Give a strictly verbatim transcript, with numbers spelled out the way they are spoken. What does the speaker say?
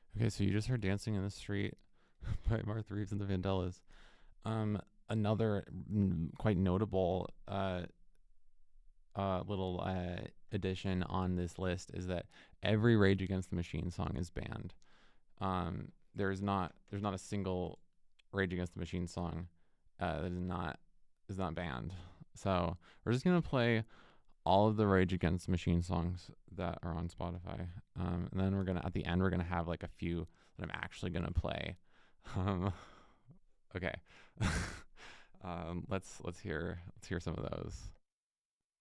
Okay, so you just heard "Dancing in the Street" by Martha Reeves and the Vandellas. Um, another mm, quite notable uh, uh, little uh, addition on this list is that every Rage Against the Machine song is banned. Um, there's not there's not a single Rage Against the Machine song uh, that is not is not banned. So we're just gonna play all of the Rage Against the Machine songs that are on Spotify, um, and then we're gonna at the end we're gonna have like a few that I'm actually gonna play. Um, okay, um, let's let's hear let's hear some of those.